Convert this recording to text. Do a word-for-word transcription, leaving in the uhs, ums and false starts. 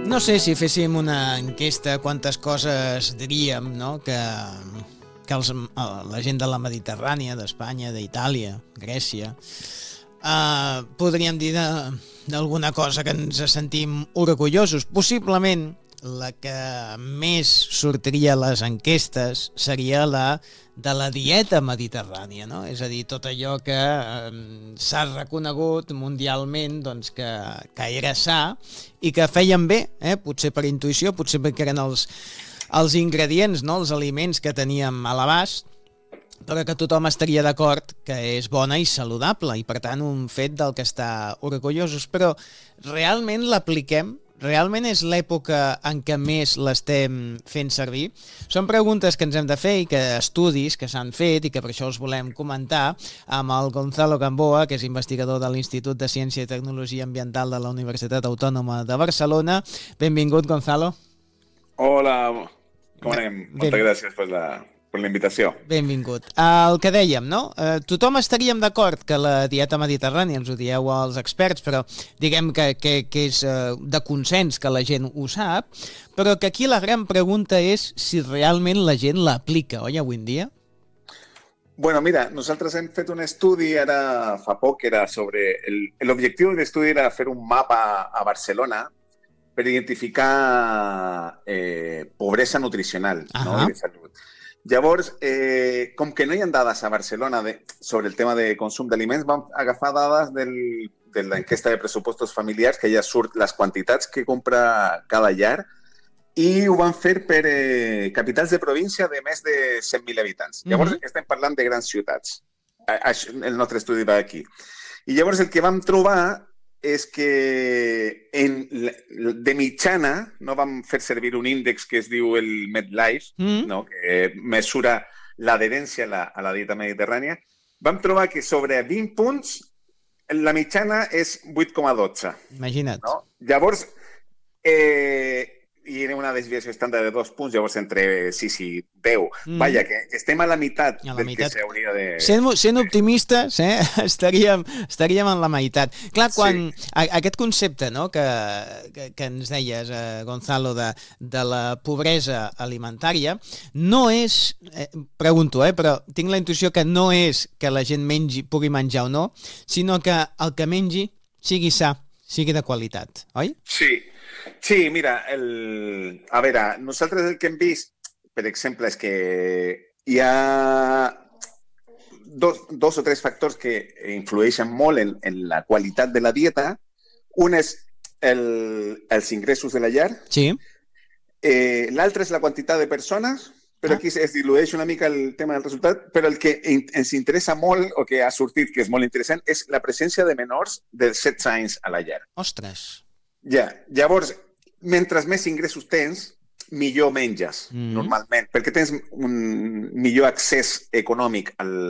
No sé si féssim una enquesta quantes coses diríem, no?, que, que els, la gent de la Mediterrània, d'Espanya, d'Itàlia, Grècia, eh, podríem dir d'alguna cosa que ens sentim orgullosos. Possiblement la que més sortiria a les enquestes seria la de la dieta mediterrània, no? És a dir, tot allò que eh, s'ha reconegut mundialment, doncs, que, que era sa i que feien bé, eh? Potser per intuïció, potser perquè eren els, els ingredients, no?, els aliments que teníem a l'abast, però que tothom estaria d'acord que és bona i saludable i, per tant, un fet del que està orgullosos. Però realment l'apliquem? Realment és l'època en què més l'estem fent servir? Són preguntes que ens hem de fer i que estudis que s'han fet i que per això els volem comentar amb el Gonzalo Gamboa, que és investigador de l'Institut de Ciència i Tecnologia Ambiental de la Universitat Autònoma de Barcelona. Benvingut, Gonzalo. Hola, com anem? Ben... Moltes gràcies per la... per la invitació. Benvingut. El que dèiem, no? Eh, tothom estaríem d'acord que la dieta mediterrània, ens ho dieu als experts, però diguem que, que, que és eh, de consens, que la gent ho sap, però que aquí la gran pregunta és si realment la gent l'aplica, oi, avui en dia? Bueno, mira, nosaltres hem fet un estudi ara fa poc, era sobre... L'objectiu de l'estudi era fer un mapa a Barcelona per identificar eh, pobresa nutricional, uh-huh. no? I de salut. Llavors, eh, com que no hi ha dades a Barcelona de, sobre el tema de consum d'aliments, vam agafar dades del, de l'enquesta de pressupostos familiars, que ja surt les quantitats que compra cada llar, i ho van fer per eh, capitals de província de més de cent mil habitants. Llavors, mm-hmm. estem parlant de grans ciutats. El nostre estudi va aquí. I llavors el que vam trobar és que en, de mitjana, no vam fer servir un índex que es diu el MedLife, mm. no? Que mesura l'adherència a, la, a la dieta mediterrània, vam trobar que sobre vint punts la mitjana és vuit coma dotze. Imagina't. No? Llavors, eh, i era una desviació estàndard de dos punts, llavors entre sis i deu. Mm. Vaja, que estem a la meitat a la del meitat. Que s'hauria de... Sent, sent optimistes, eh, estaríem, estaríem en la meitat. Clar, quan sí. a, aquest concepte, no?, que, que, que ens deies, eh, Gonzalo, de, de la pobresa alimentària, no és, eh, pregunto, eh, però tinc la intuïció que no és que la gent mengi, pugui menjar o no, sinó que el que mengi sigui sa, sigui de qualitat, oi? Sí. Sí, mira, el... a veure, nosaltres el que hem vist, per exemple, és que hi ha dos, dos o tres factors que influeixen molt en, en la qualitat de la dieta. Un és el, els ingressos de la llar. Sí. Eh, L'altre és la quantitat de persones, però ah. aquí es dilueix una mica el tema del resultat, però el que ens interessa molt, o que ha sortit, que és molt interessant, és la presència de menors de setze anys a la llar. Ostres! Ja, llavors, mentre més ingressos tens, millor menges, mm. normalment, perquè tens un millor accés econòmic al,